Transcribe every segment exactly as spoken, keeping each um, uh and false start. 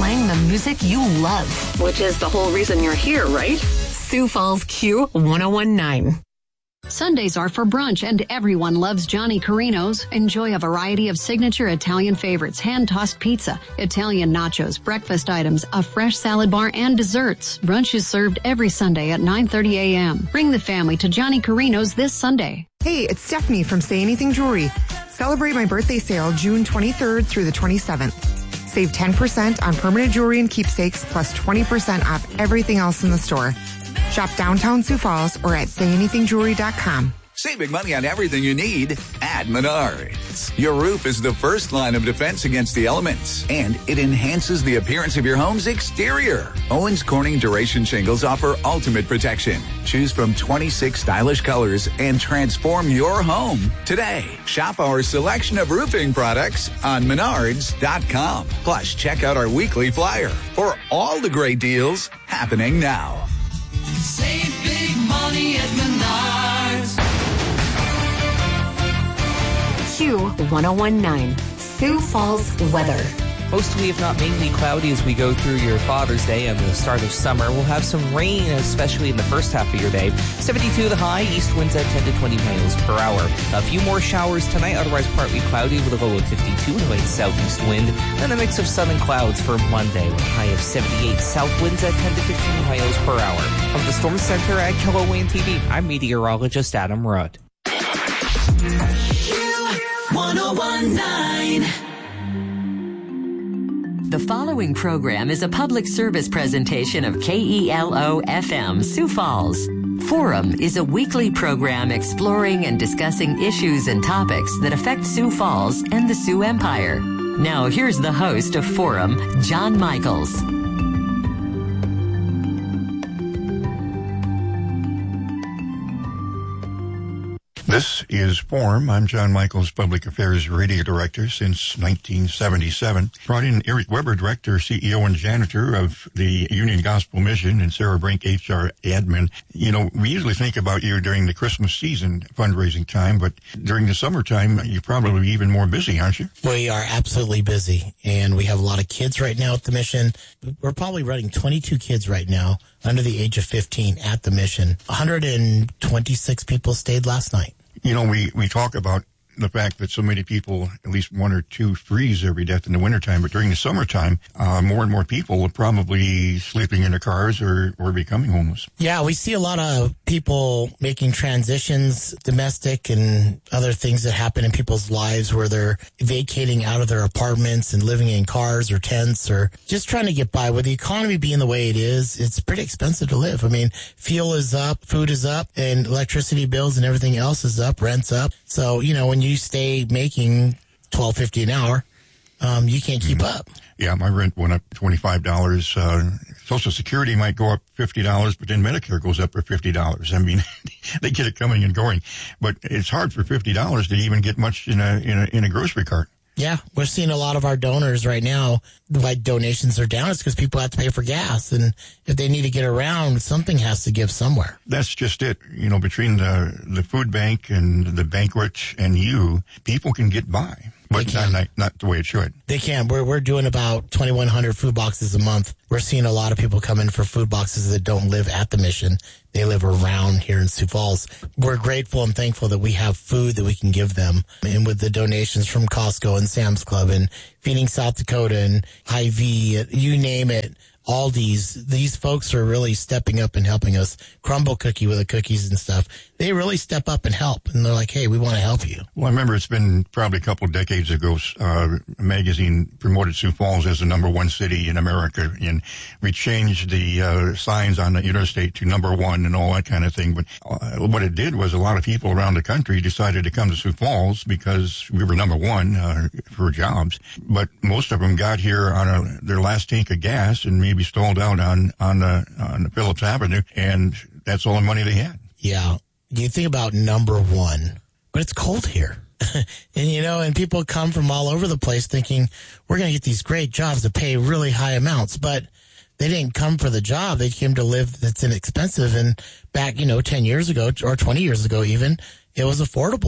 playing the music you love. Which is the whole reason you're here, right? Sioux Falls Q one oh one nine. Sundays are for brunch, and everyone loves Johnny Carino's. Enjoy a variety of signature Italian favorites, hand-tossed pizza, Italian nachos, breakfast items, a fresh salad bar, and desserts. Brunch is served every Sunday at nine thirty a.m. Bring the family to Johnny Carino's this Sunday. Hey, it's Stephanie from Say Anything Jewelry. Celebrate my birthday sale June twenty-third through the twenty-seventh. Save ten percent on permanent jewelry and keepsakes, plus twenty percent off everything else in the store. Shop downtown Sioux Falls or at say anything jewelry dot com. Saving money on everything you need at Menards. Your roof is the first line of defense against the elements, and it enhances the appearance of your home's exterior. Owens Corning Duration Shingles offer ultimate protection. Choose from twenty-six stylish colors and transform your home today. Shop our selection of roofing products on menards dot com. Plus, check out our weekly flyer for all the great deals happening now. Save big money at Menards. Q one oh one nine, Sioux Falls weather. Mostly, if not mainly, cloudy as we go through your Father's Day and the start of summer. We'll have some rain, especially in the first half of your day. seventy-two the high, east winds at ten to twenty miles per hour. A few more showers tonight, otherwise partly cloudy with a low of fifty-two, a light southeast wind. Then a mix of sun and clouds for Monday with a high of seventy-eight. South winds at ten to fifteen miles per hour. From the Storm Center at KILOWAN T V, I'm meteorologist Adam Rudd. one oh one nine. The following program is a public service presentation of K E L O F M Sioux Falls. Forum is a weekly program exploring and discussing issues and topics that affect Sioux Falls and the Sioux Empire. Now here's the host of Forum, John Michaels. This is Forum. I'm John Michaels, Public Affairs Radio Director since nineteen seventy-seven. Brought in Eric Weber, Director, C E O, and Janitor of the Union Gospel Mission, and Sarah Brink, H R Admin. You know, we usually think about you during the Christmas season fundraising time, but during the summertime, you're probably even more busy, aren't you? We are absolutely busy, and we have a lot of kids right now at the mission. We're probably running twenty-two kids right now under the age of fifteen at the mission. one hundred twenty-six people stayed last night. You know, we, we talk about the fact that so many people, at least one or two, freeze every death in the wintertime. But during the summertime, uh, more and more people are probably sleeping in their cars or, or becoming homeless. Yeah, we see a lot of people making transitions, domestic and other things that happen in people's lives where they're vacating out of their apartments and living in cars or tents or just trying to get by. With the economy being the way it is, it's pretty expensive to live. I mean, fuel is up, food is up, and electricity bills and everything else is up, rent's up. So, you know, when you stay making twelve fifty an hour, um, you can't keep mm-hmm. up. Yeah, my rent went up twenty-five dollars. Uh, Social Security might go up fifty dollars, but then Medicare goes up for fifty dollars. I mean, they get it coming and going. But it's hard for fifty dollars to even get much in a, in a, in a grocery cart. Yeah, we're seeing a lot of our donors right now, why donations are down. It's because people have to pay for gas. And if they need to get around, something has to give somewhere. That's just it. You know, between the, the food bank and the banquet and you, people can get by. But not, not, not the way it should. They can. We're, we're doing about twenty-one hundred food boxes a month. We're seeing a lot of people come in for food boxes that don't live at the mission. They live around here in Sioux Falls. We're grateful and thankful that we have food that we can give them. And with the donations from Costco and Sam's Club and Feeding South Dakota and Hy-Vee, you name it, Aldi's, these folks are really stepping up and helping us. Crumble Cookie with the cookies and stuff. They really step up and help. And they're like, hey, we want to help you. Well, I remember it's been probably a couple of decades ago, uh, a magazine promoted Sioux Falls as the number one city in America. And we changed the uh, signs on the interstate to number one and all that kind of thing. But uh, what it did was a lot of people around the country decided to come to Sioux Falls because we were number one uh, for jobs. But most of them got here on a, their last tank of gas and maybe stalled out on, on, the, on the Phillips Avenue. And that's all the money they had. Yeah. You think about number one, but it's cold here. And, you know, and people come from all over the place thinking we're going to get these great jobs that pay really high amounts, but they didn't come for the job. They came to live that's inexpensive. And back, you know, ten years ago or twenty years ago even, it was affordable.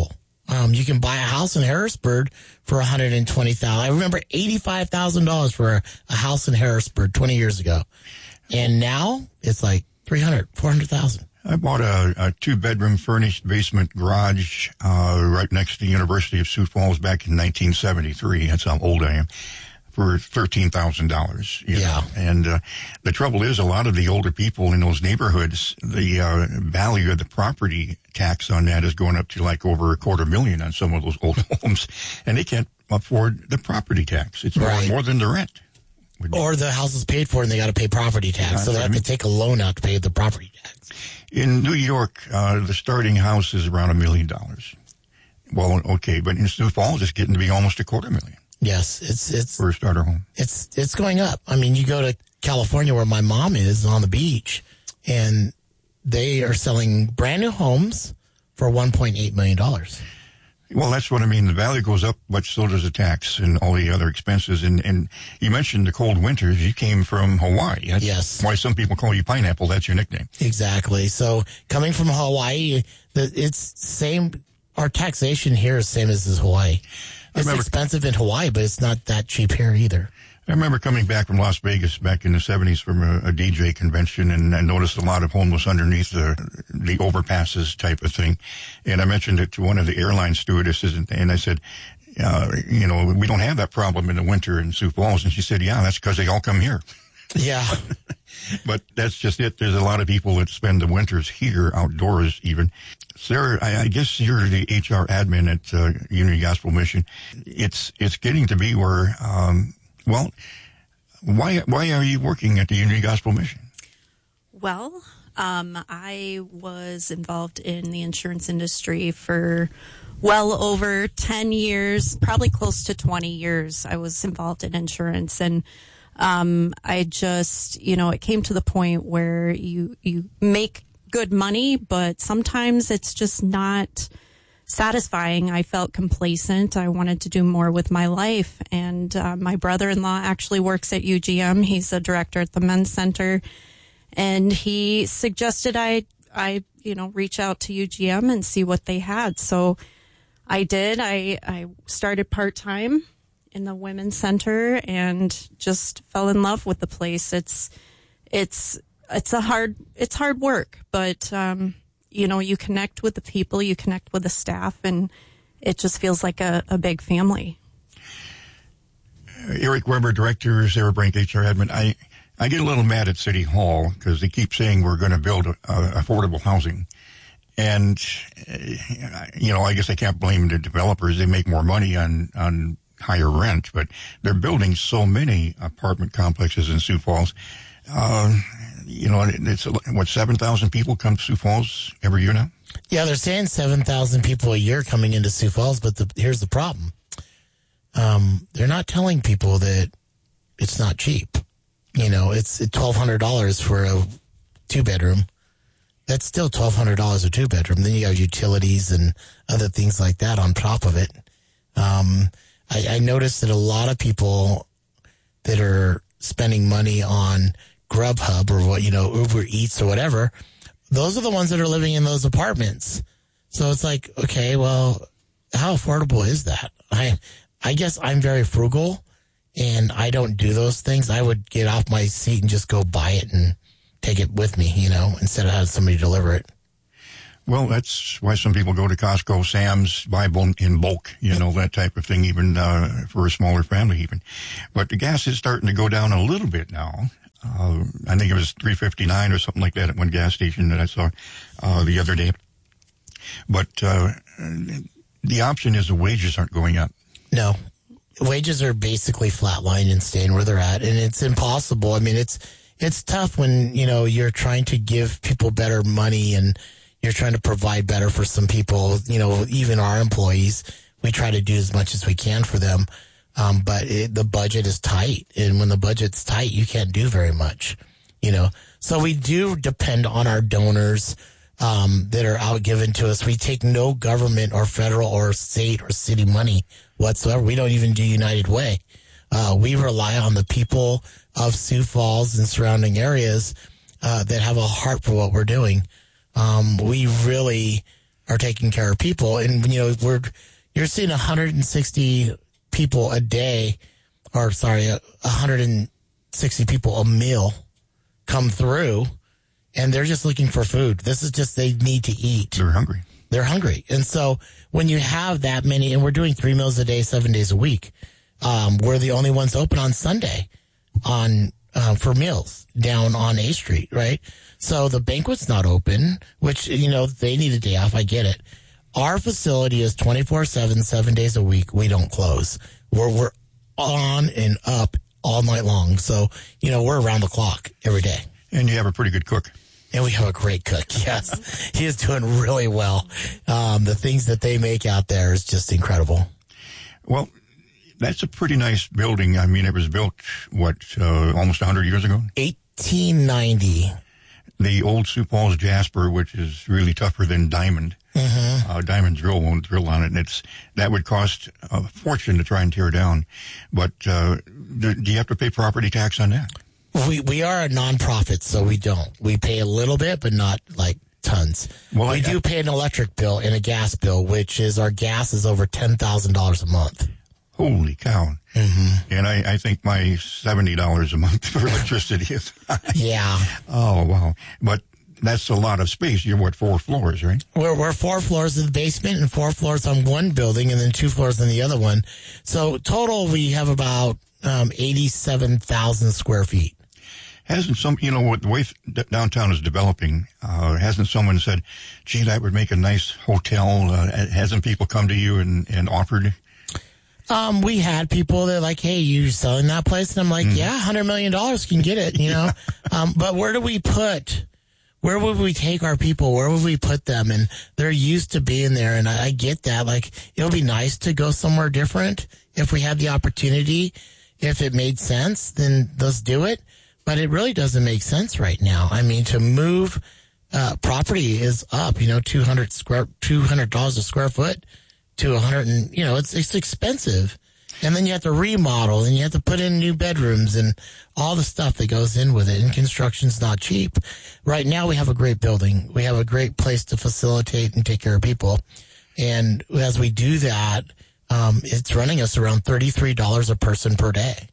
Um, you can buy a house in Harrisburg for one hundred twenty thousand dollars. I remember eighty-five thousand dollars for a, a house in Harrisburg twenty years ago. And now it's like three hundred thousand dollars, four hundred thousand dollars. I bought a, a two-bedroom furnished basement garage uh, right next to the University of Sioux Falls back in nineteen seventy-three. That's how old I am. For thirteen thousand dollars. Yeah. Know? And uh, the trouble is, a lot of the older people in those neighborhoods, the uh, value of the property tax on that is going up to like over a quarter million on some of those old homes. And they can't afford the property tax. It's right. more, more than the rent. Or the house is paid for and they got to pay property tax. That's so they have I mean. to take a loan out to pay the property tax. In New York, uh, the starting house is around a million dollars. Well, okay, but in Sioux Falls, it's getting to be almost a quarter million. Yes, it's it's for a starter home. It's it's going up. I mean, you go to California where my mom is on the beach, and they are selling brand new homes for one point eight million dollars. Well, that's what I mean. The value goes up, but so does the tax and all the other expenses. And, and you mentioned the cold winters. You came from Hawaii. That's yes. why some people call you Pineapple. That's your nickname. Exactly. So coming from Hawaii, the, it's same. Our taxation here is same as is Hawaii. It's remember, expensive in Hawaii, but it's not that cheap here either. I remember coming back from Las Vegas back in the seventies from a, a D J convention, and I noticed a lot of homeless underneath the the overpasses type of thing. And I mentioned it to one of the airline stewardesses, and, and I said, uh, you know, we don't have that problem in the winter in Sioux Falls. And she said, yeah, that's because they all come here. Yeah. But that's just it. There's a lot of people that spend the winters here, outdoors even. Sarah, I, I guess you're the H R admin at uh, Unity Gospel Mission. It's it's getting to be where... Um, Well, why why are you working at the Unity Gospel Mission? Well, um, I was involved in the insurance industry for well over ten years, probably close to twenty years. I was involved in insurance, and um, I just, you know, it came to the point where you you make good money, but sometimes it's just not satisfying. I felt complacent. I wanted to do more with my life. And uh, my brother-in-law actually works at U G M. He's a director at the Men's Center. And he suggested I, I, you know, reach out to U G M and see what they had. So I did. I, I started part-time in the Women's Center and just fell in love with the place. It's, it's, it's a hard, it's hard work, but, um, you know, you connect with the people, you connect with the staff, and it just feels like a, a big family. Uh, Eric Weber, Director, Sarah Brink, H R Admin. I, I get a little mad at City Hall because they keep saying we're going to build uh, affordable housing. And, uh, you know, I guess I can't blame the developers. They make more money on, on higher rent, but they're building so many apartment complexes in Sioux Falls. Uh, you know, it's what, seven thousand people come to Sioux Falls every year now? Yeah, they're saying seven thousand people a year coming into Sioux Falls, but the, here's the problem. Um, they're not telling people that it's not cheap. You know, it's twelve hundred dollars for a two-bedroom. That's still twelve hundred dollars a two-bedroom. Then you have utilities and other things like that on top of it. Um, I, I noticed that a lot of people that are spending money on Grubhub or what, you know, Uber Eats or whatever, those are the ones that are living in those apartments. So it's like, okay, well, how affordable is that? I, I guess I'm very frugal and I don't do those things. I would get off my seat and just go buy it and take it with me, you know, instead of having somebody deliver it. Well, that's why some people go to Costco, Sam's, buy in bulk, you know, that type of thing, even uh, for a smaller family even. But the gas is starting to go down a little bit now. Uh, I think it was three fifty-nine or something like that at one gas station that I saw uh, the other day. But uh, the option is the wages aren't going up. No. Wages are basically flatlined and staying where they're at, and it's impossible. I mean, it's it's tough when, you know, you're trying to give people better money and you're trying to provide better for some people. You know, even our employees, we try to do as much as we can for them. Um, but it, the budget is tight. And when the budget's tight, you can't do very much, you know. So we do depend on our donors um, that are out given to us. We take no government or federal or state or city money whatsoever. We don't even do United Way. Uh, we rely on the people of Sioux Falls and surrounding areas uh, that have a heart for what we're doing. Um, we really are taking care of people. And, you know, we're, you're seeing one hundred sixty people a day, or sorry, one hundred sixty people a meal come through, and they're just looking for food. This is just, they need to eat. They're hungry. They're hungry. And so when you have that many, and we're doing three meals a day, seven days a week, um, we're the only ones open on Sunday on, uh, for meals down on A Street, right? So the banquet's not open, which, you know, they need a day off. I get it. Our facility is twenty-four seven, seven days a week. We don't close. We're, we're on and up all night long. So, you know, we're around the clock every day. And you have a pretty good cook. And we have a great cook, yes. He is doing really well. Um, the things that they make out there is just incredible. Well, that's a pretty nice building. I mean, it was built, what, uh, almost one hundred years ago? eighteen ninety. The old Sioux Falls Jasper, which is really tougher than Diamond. Mm-hmm. Uh, Diamond drill won't drill on it. And it's, that would cost a fortune to try and tear down. But uh, do, do you have to pay property tax on that? We we are a nonprofit, so we don't. We pay a little bit, but not like tons. Well, we I, do pay an electric bill and a gas bill, which is our gas is over ten thousand dollars a month. Holy cow. Mm-hmm. And I, I think my seventy dollars a month for electricity is high. Yeah. Oh, wow. But that's a lot of space. You're, what, four floors, right? We're, we're four floors in the basement and four floors on one building and then two floors on the other one. So total, we have about um, eighty-seven thousand square feet. Hasn't some, you know, what the way downtown is developing, uh, hasn't someone said, gee, that would make a nice hotel? Uh, hasn't people come to you and, and offered? Um, we had people that are like, hey, you selling that place? And I'm like, mm. yeah, one hundred million dollars can get it, you know? um, but where do we put, where would we take our people? Where would we put them? And they're used to being there. And I, I get that. Like, it would be nice to go somewhere different if we had the opportunity. If it made sense, then let's do it. But it really doesn't make sense right now. I mean, to move, uh, property is up, you know, two hundred square, two hundred dollars a square foot to a hundred and, you know, it's, it's expensive. And then you have to remodel and you have to put in new bedrooms and all the stuff that goes in with it. And construction's not cheap. Right now we have a great building. We have a great place to facilitate and take care of people. And as we do that, um, it's running us around thirty-three dollars a person per day.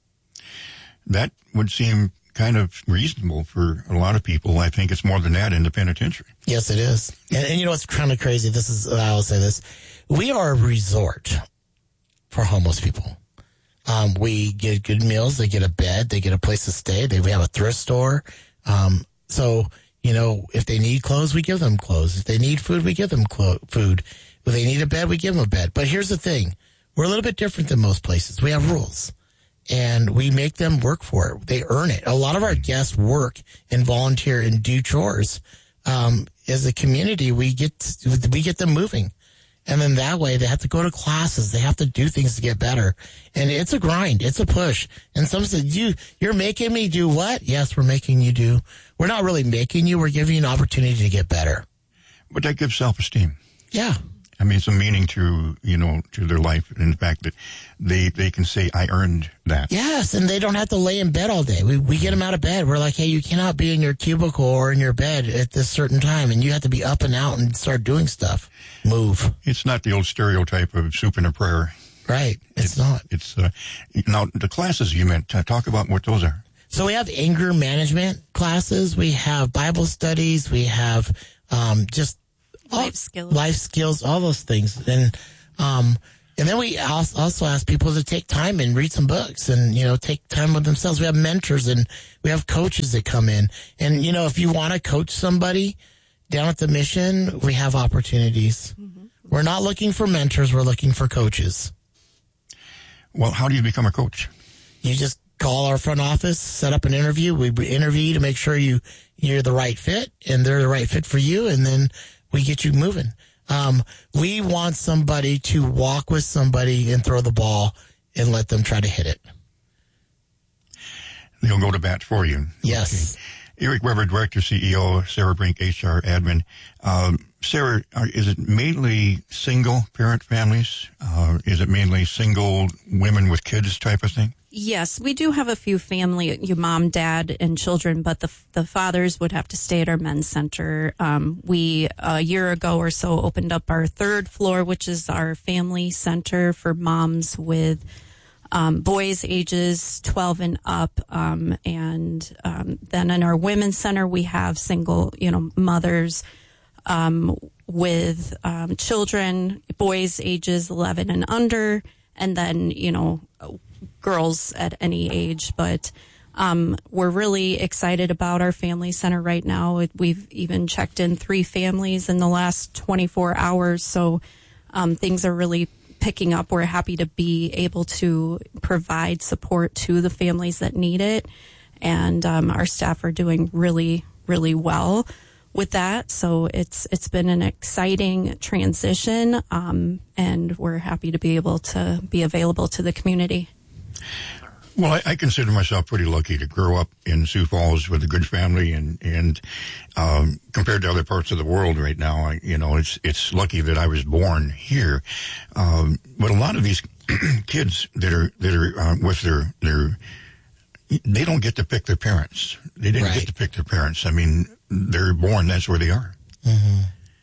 That would seem kind of reasonable for a lot of people. I think it's more than that in the penitentiary. Yes, it is. And, and you know what's kind of crazy? This is, I will say this. We are a resort for homeless people. Um, we get good meals. They get a bed. They get a place to stay. They, we have a thrift store. Um, so, you know, if they need clothes, we give them clothes. If they need food, we give them clo- food. If they need a bed, we give them a bed. But here's the thing. We're a little bit different than most places. We have rules. And we make them work for it. They earn it. A lot of our guests work and volunteer and do chores. Um, as a community, we get we get them moving. And then that way they have to go to classes. They have to do things to get better. And it's a grind. It's a push. And some said, you, you're making me do what? Yes, we're making you do. We're not really making you. We're giving you an opportunity to get better. But that gives self-esteem. Yeah. I mean, some meaning to, you know, to their life, in the fact that they, they can say, I earned that. Yes, and they don't have to lay in bed all day. We we get them out of bed. We're like, hey, you cannot be in your cubicle or in your bed at this certain time, and you have to be up and out and start doing stuff. Move. It's not the old stereotype of soup and a prayer. Right, it's, it's not. It's, uh, now, the classes you meant, talk about what those are. So we have anger management classes. We have Bible studies. We have um, just life skills, life skills, all those things. And, um, and then we also ask people to take time and read some books and, you know, take time with themselves. We have mentors and we have coaches that come in. And, you know, if you want to coach somebody down at the mission, we have opportunities. Mm-hmm. We're not looking for mentors. We're looking for coaches. Well, how do you become a coach? You just call our front office, set up an interview. We interview you to make sure you, you're the right fit and they're the right fit for you. And then we get you moving. Um, we want somebody to walk with somebody and throw the ball and let them try to hit it. They'll go to bat for you. Yes. Okay. Eric Weber, Director, C E O, Sarah Brink, H R Admin. Um, Sarah, are, is it mainly single parent families? Uh, is it mainly single women with kids type of thing? Yes, we do have a few family, your mom, dad, and children, but the the fathers would have to stay at our men's center. Um, we, a year ago or so, opened up our third floor, which is our family center for moms with um, boys ages twelve and up. Um, and um, then in our women's center, we have single, you know, mothers um, with um, children, boys ages eleven and under, and then, you know, girls at any age. But um, we're really excited about our family center right now. We've even checked in three families in the last twenty-four hours. So um, things are really picking up. We're happy to be able to provide support to the families that need it. And um, our staff are doing really, really well with that. So it's it's been an exciting transition. Um, and we're happy to be able to be available to the community. Well, I, I consider myself pretty lucky to grow up in Sioux Falls with a good family, and and um, compared to other parts of the world right now, I, you know, it's it's lucky that I was born here. Um, but a lot of these kids that are that are uh, with their their, they don't get to pick their parents. They didn't Right. get to pick their parents. I mean, they're born. That's where they are. Mm-hmm.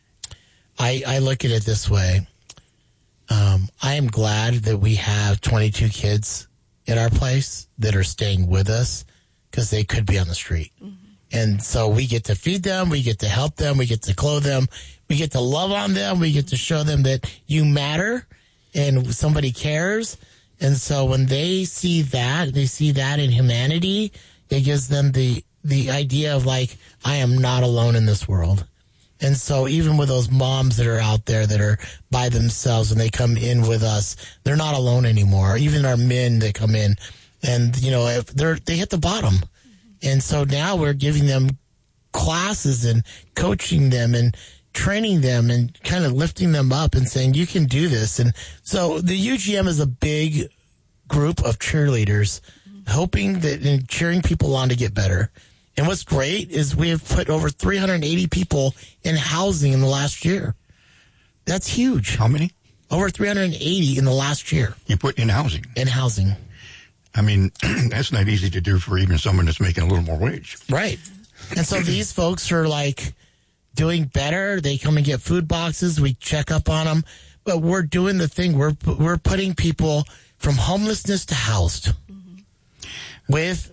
I I look at it this way. Um, I am glad that we have twenty-two kids in our place that are staying with us because they could be on the street. Mm-hmm. And so we get to feed them, we get to help them, we get to clothe them, we get to love on them, we get to show them that you matter and somebody cares. And so when they see that, they see that in humanity, it gives them the, the idea of like, I am not alone in this world. And so even with those moms that are out there that are by themselves and they come in with us, they're not alone anymore. Even our men that come in and, you know, if they're, they hit the bottom. And so now we're giving them classes and coaching them and training them and kind of lifting them up and saying, you can do this. And so the U G M is a big group of cheerleaders hoping that and cheering people on to get better. And what's great is we have put over three hundred eighty people in housing in the last year. That's huge. How many? Over three hundred eighty in the last year. You put in housing? In housing. I mean, that's not easy to do for even someone that's making a little more wage. Right. And so these folks are like doing better. They come and get food boxes. We check up on them. But we're doing the thing. We're, we're putting people from homelessness to housed mm-hmm. with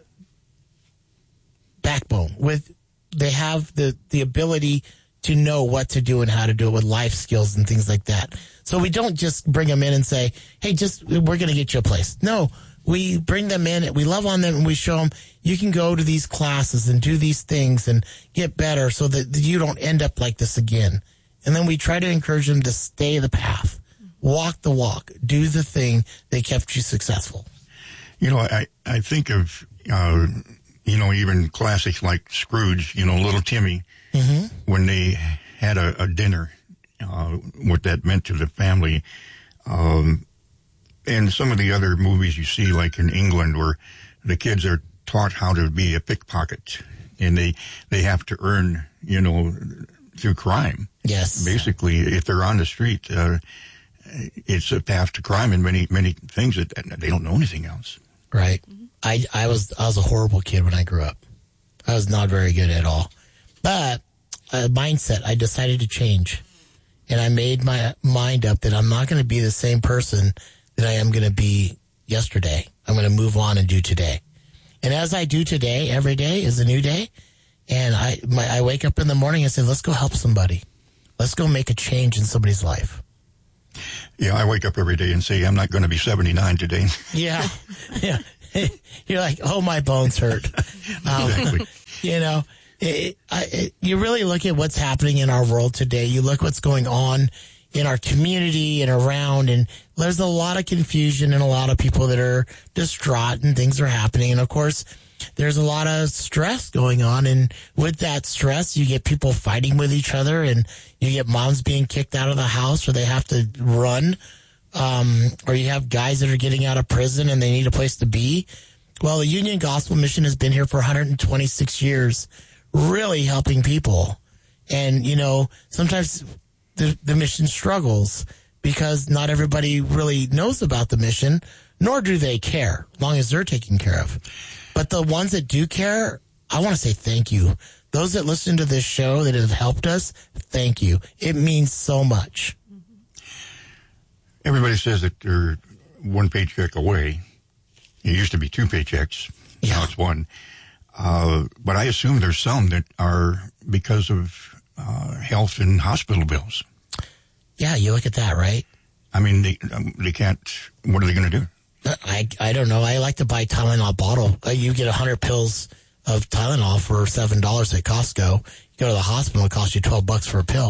backbone, with they have the, the ability to know what to do and how to do it with life skills and things like that. So we don't just bring them in and say, hey, just we're going to get you a place. No, we bring them in, we love on them, and we show them you can go to these classes and do these things and get better so that you don't end up like this again. And then we try to encourage them to stay the path, walk the walk, do the thing that kept you successful. You know, I, I think of... Uh, You know, even classics like Scrooge, you know, Little Timmy, mm-hmm. when they had a, a dinner, uh, what that meant to the family. Um, and some of the other movies you see, like in England, where the kids are taught how to be a pickpocket and they, they have to earn, you know, through crime. Yes. Basically, if they're on the street, uh, it's a path to crime and many, many things that they don't know anything else. Right. I, I was I was a horrible kid when I grew up. I was not very good at all. But a mindset, I decided to change. And I made my mind up that I'm not going to be the same person that I am going to be yesterday. I'm going to move on and do today. And as I do today, every day is a new day. And I my, I wake up in the morning and say, let's go help somebody. Let's go make a change in somebody's life. Yeah, I wake up every day and say, I'm not going to be seventy-nine today. Yeah. Yeah. You're like, oh, my bones hurt. Um, exactly. You know, it, I, it, you really look at what's happening in our world today. You look what's going on in our community and around, and there's a lot of confusion and a lot of people that are distraught and things are happening. And, of course, there's a lot of stress going on. And with that stress, you get people fighting with each other, and you get moms being kicked out of the house or they have to run. Um, or you have guys that are getting out of prison and they need a place to be. Well, the Union Gospel Mission has been here for one hundred twenty-six years, really helping people. And, you know, sometimes the, the mission struggles because not everybody really knows about the mission nor do they care, as long as they're taken care of. But the ones that do care, I want to say thank you. Those that listen to this show that have helped us, thank you. It means so much. Everybody says that they're one paycheck away. It used to be two paychecks. Yeah. Now it's one. Uh, but I assume there's some that are because of uh, health and hospital bills. Yeah, you look at that, right? I mean, they, um, they can't, what are they going to do? I, I don't know. I like to buy Tylenol bottle. Uh, you get one hundred pills of Tylenol for seven dollars at Costco. You go to the hospital, it costs you twelve bucks for a pill.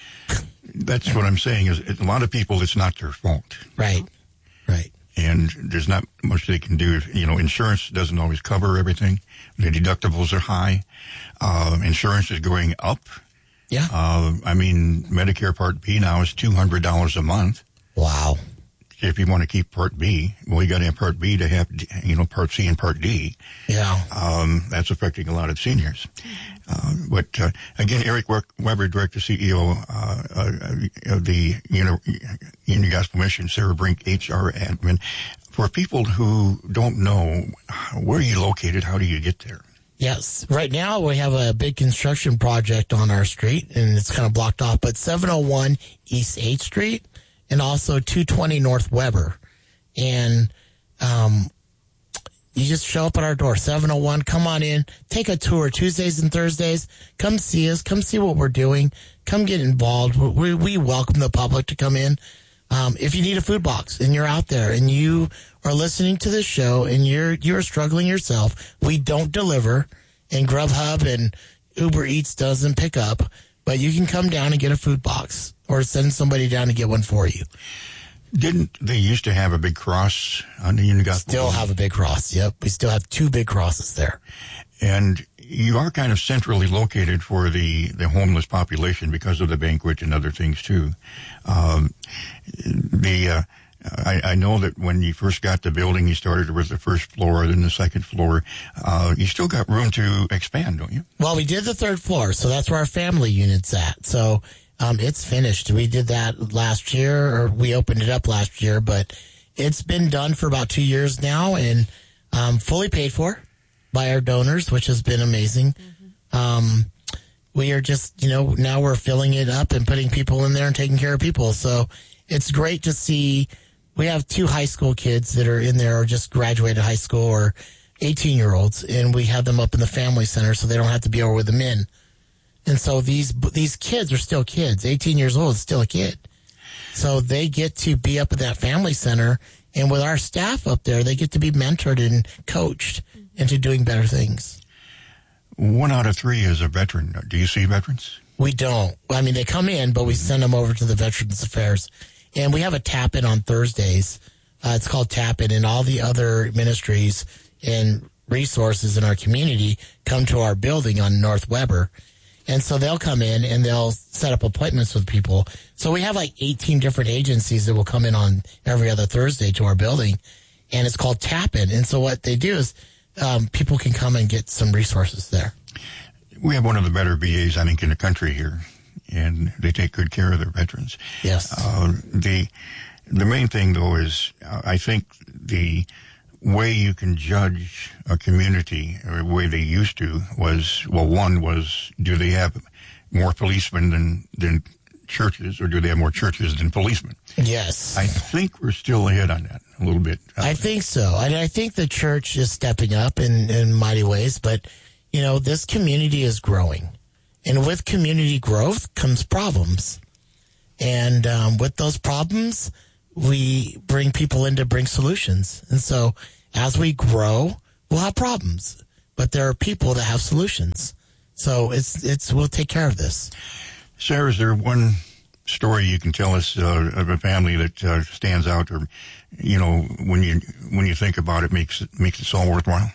That's what I'm saying is a lot of people, it's not their fault. Right, right. And there's not much they can do. You know, insurance doesn't always cover everything. The deductibles are high. Uh, insurance is going up. Yeah. Uh, I mean, Medicare Part B now is two hundred dollars a month. Wow. If you want to keep Part B, well, you got to have Part B to have, you know, Part C and Part D. Yeah. Um, that's affecting a lot of seniors. Uh, but, uh, again, Eric Weber, Director, C E O, uh, uh, of the Union, Union Gospel Mission, Sarah Brink, H R Admin. For people who don't know, where are you located? How do you get there? Yes. Right now we have a big construction project on our street, and it's kind of blocked off, but seven oh one East eighth Street and also two twenty North Weber. And um, you just show up at our door, seven oh one, come on in, take a tour Tuesdays and Thursdays. Come see us. Come see what we're doing. Come get involved. We, we welcome the public to come in. Um, if you need a food box and you're out there and you are listening to this show and you're you're struggling yourself, we don't deliver, and Grubhub and Uber Eats doesn't pick up, but you can come down and get a food box or send somebody down to get one for you. Didn't they used to have a big cross on the Union Gospel? Still have a big cross, yep. We still have two big crosses there. And you are kind of centrally located for the, the homeless population because of the banquet and other things, too. Um, the uh, I, I know that when you first got the building, you started with the first floor, then the second floor. Uh, you still got room to expand, don't you? Well, we did the third floor, so that's where our family unit's at. So um, it's finished. We did that last year, or we opened it up last year, but it's been done for about two years now and um, fully paid for by our donors, which has been amazing. Mm-hmm. Um, we are just, you know, now we're filling it up and putting people in there and taking care of people. So it's great to see. We have two high school kids that are in there or just graduated high school or eighteen year olds, and we have them up in the family center so they don't have to be over with the men. And so these, these kids are still kids. eighteen years old is still a kid. So they get to be up at that family center, and with our staff up there, they get to be mentored and coached into doing better things. One out of three is a veteran. Do you see veterans? We don't. I mean, they come in, but we send them over to the Veterans Affairs. And we have a tap-in on Thursdays. Uh, it's called Tap-In, and all the other ministries and resources in our community come to our building on North Weber. And so they'll come in and they'll set up appointments with people. So we have like eighteen different agencies that will come in on every other Thursday to our building, and it's called Tap-In. And so what they do is um, people can come and get some resources there. We have one of the better V As, I think, in the country here, and they take good care of their veterans. Yes. Uh, the the main thing, though, is uh, I think the way you can judge a community, or the way they used to, was, well, one was, do they have more policemen than, than churches, or do they have more churches than policemen? Yes. I think we're still ahead on that a little bit. I think so. And I think the church is stepping up in, in mighty ways, but, you know, this community is growing. And with community growth comes problems. And um, with those problems, we bring people in to bring solutions. And so as we grow, we'll have problems. But there are people that have solutions. So it's it's we'll take care of this. Sarah, is there one story you can tell us uh, of a family that uh, stands out, or, you know, when you when you think about it, makes it makes it all worthwhile?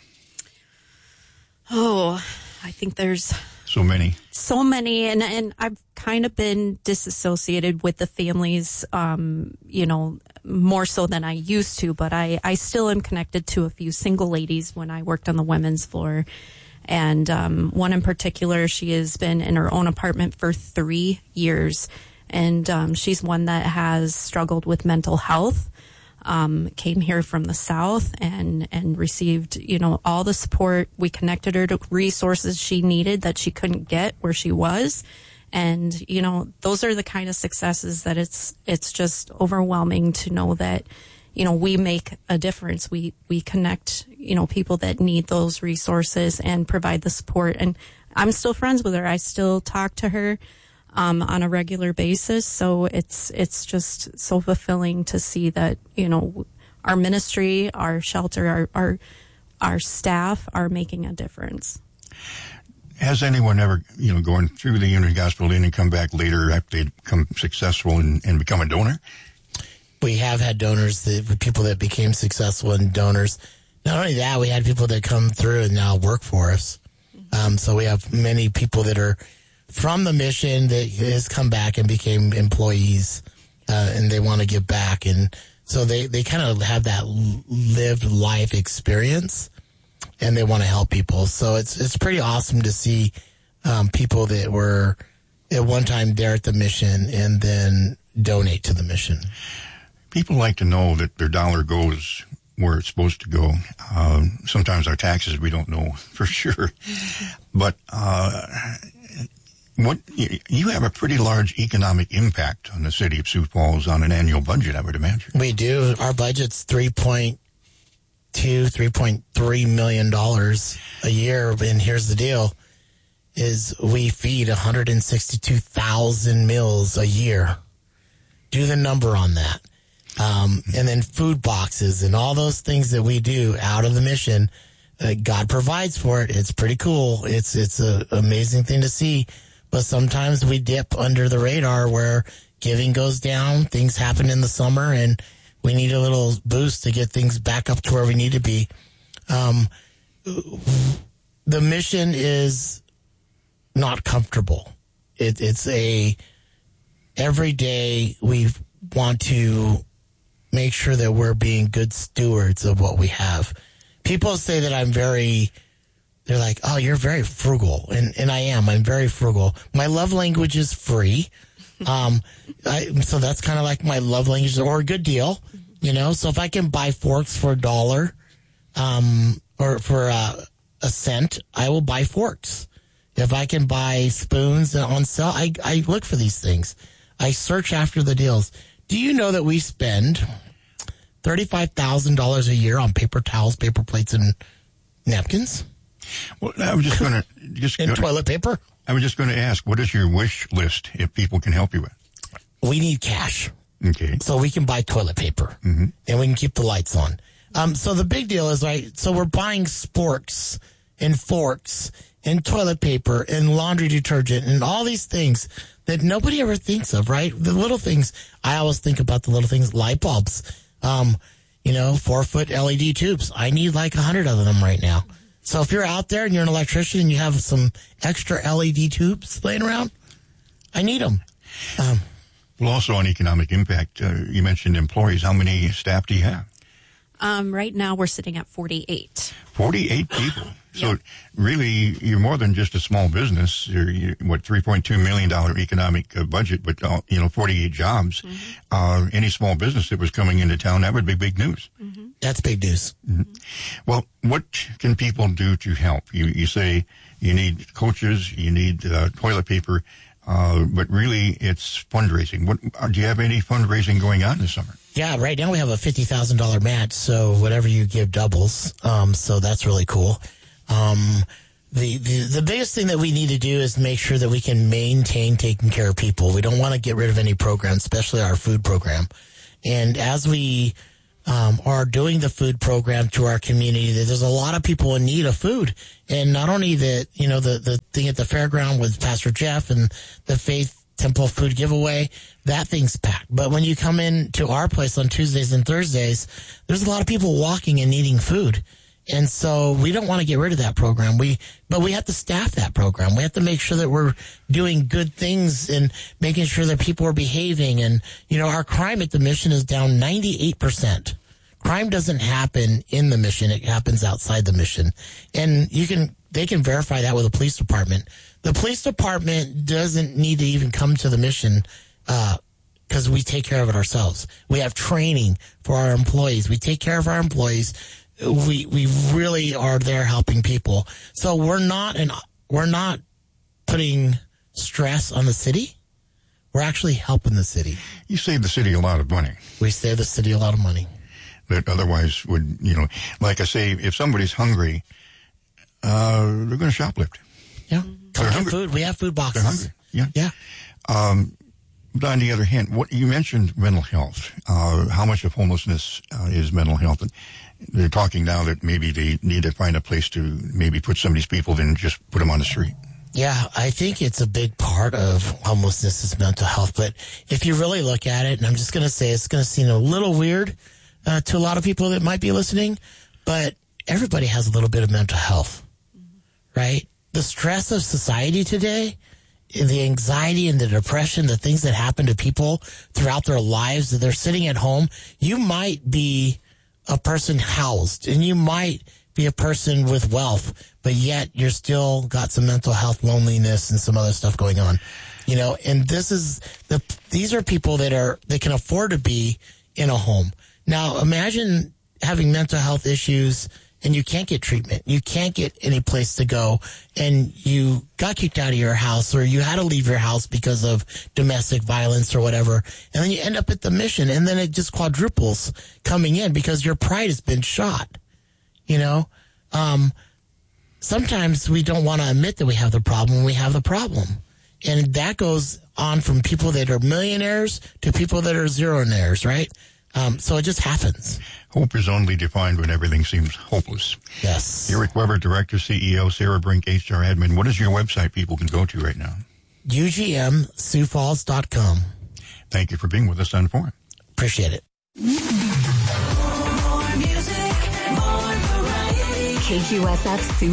Oh, I think there's so many, so many, and and I've kind of been disassociated with the families, um, you know, more so than I used to. But I I still am connected to a few single ladies when I worked on the women's floor. And um, one in particular, she has been in her own apartment for three years. And um, she's one that has struggled with mental health. um, came here from the South and, and received, you know, all the support. We connected her to resources she needed that she couldn't get where she was. And, you know, those are the kind of successes that it's, it's just overwhelming to know that, you know, we make a difference. We, we connect, you know, people that need those resources and provide the support. And I'm still friends with her. I still talk to her, um, on a regular basis. So it's, it's just so fulfilling to see that, you know, our ministry, our shelter, our, our, our staff are making a difference. Has anyone ever, you know, going through the Unity Gospel Inn and come back later after they become successful and, and become a donor? We have had donors, that, people that became successful and donors. Not only that, we had people that come through and now work for us. Um, so we have many people that are from the mission that has come back and became employees, uh, and they want to give back. And so they, they kind of have that lived life experience, and they want to help people. So it's it's pretty awesome to see um, people that were at one time there at the mission and then donate to the mission. People like to know that their dollar goes where it's supposed to go. Um, sometimes our taxes, we don't know for sure. But uh, what you have a pretty large economic impact on the city of Sioux Falls on an annual budget, I would imagine. We do. Our budget's three point two, three point three million dollars a year. And here's the deal, is we feed one hundred sixty-two thousand meals a year. Do the number on that. Um, and then food boxes and all those things that we do out of the mission, uh, God provides for it. It's pretty cool. It's, it's an amazing thing to see. But sometimes we dip under the radar where giving goes down, things happen in the summer, and we need a little boost to get things back up to where we need to be. Um, the mission is not comfortable. It, it's a, every day we want to make sure that we're being good stewards of what we have. People say that I'm very, they're like, oh, you're very frugal. And, and I am. I'm very frugal. My love language is free. Um, I, so that's kind of like my love language, or a good deal, you know? So if I can buy forks for a dollar, um, or for a, a cent, I will buy forks. If I can buy spoons on sale, I, I look for these things. I search after the deals. Do you know that we spend thirty-five thousand dollars a year on paper towels, paper plates, and napkins? Well, I was just going to just and gonna, toilet paper. I was just going to ask, what is your wish list if people can help you with? We need cash. Okay. So we can buy toilet paper, mm-hmm. and we can keep the lights on. Um, so the big deal is, right, so we're buying sporks and forks and toilet paper and laundry detergent and all these things that nobody ever thinks of, right? The little things, I always think about the little things, light bulbs, um, you know, four foot L E D tubes. I need like a hundred of them right now. So if you're out there and you're an electrician and you have some extra L E D tubes laying around, I need them. Um, well, also on economic impact, uh, you mentioned employees. How many staff do you have? Um, right now we're sitting at forty-eight. forty-eight people. So really, you're more than just a small business. You're, you're what, three point two million dollars economic uh, budget, but, uh, you know, forty-eight jobs. Mm-hmm. Uh, any small business that was coming into town, that would be big news. Mm-hmm. That's big news. Mm-hmm. Well, what can people do to help? You, you say you need coaches, you need uh, toilet paper, uh, but really it's fundraising. What, uh, do you have any fundraising going on this summer? Yeah, right now we have a fifty thousand dollars match, so whatever you give doubles. Um, so that's really cool. Um, the, the, the biggest thing that we need to do is make sure that we can maintain taking care of people. We don't want to get rid of any program, especially our food program. And as we, um, are doing the food program to our community, there's a lot of people in need of food. And not only that, you know, the, the thing at the fairground with Pastor Jeff and the Faith Temple food giveaway, that thing's packed. But when you come in to our place on Tuesdays and Thursdays, there's a lot of people walking and needing food. And so we don't want to get rid of that program. We, but we have to staff that program. We have to make sure that we're doing good things and making sure that people are behaving. And, you know, our crime at the mission is down ninety-eight percent. Crime doesn't happen in the mission. It happens outside the mission. And you can, they can verify that with the police department. The police department doesn't need to even come to the mission, uh, because we take care of it ourselves. We have training for our employees. We take care of our employees. We we really are there helping people. So we're not an we're not putting stress on the city. We're actually helping the city. You save the city a lot of money. We save the city a lot of money. That otherwise would, you know, like I say, if somebody's hungry, uh, they're going to shoplift. Yeah. They're Get hungry. Food. We have food boxes. They're hungry. Yeah. Yeah. Um, but on the other hand, what you mentioned mental health. Uh, how much of homelessness uh, is mental health? And they're talking now that maybe they need to find a place to maybe put some of these people, then just put them on the street. Yeah, I think it's a big part of homelessness is mental health. But if you really look at it, and I'm just going to say it's going to seem a little weird uh, to a lot of people that might be listening, but everybody has a little bit of mental health, right? The stress of society today, the anxiety and the depression, the things that happen to people throughout their lives, that they're sitting at home, you might be a person housed and you might be a person with wealth, but yet you're still got some mental health, loneliness, and some other stuff going on, you know. And this is the these are people that are that can afford to be in a home. Now, imagine having mental health issues and you can't get treatment, you can't get any place to go, and you got kicked out of your house, or you had to leave your house because of domestic violence or whatever, and then you end up at the Mission, and then it just quadruples coming in because your pride has been shot. You know, um, sometimes we don't want to admit that we have the problem when we have the problem. And that goes on from people that are millionaires to people that are zeronaires, right? Um, so it just happens. Hope is only defined when everything seems hopeless. Yes. Eric Weber, Director, C E O, Sarah Brink, H R Admin. What is your website people can go to right now? U G M Sioux Falls dot com. Thank you for being with us on Forum. Appreciate it. K Q S F Sioux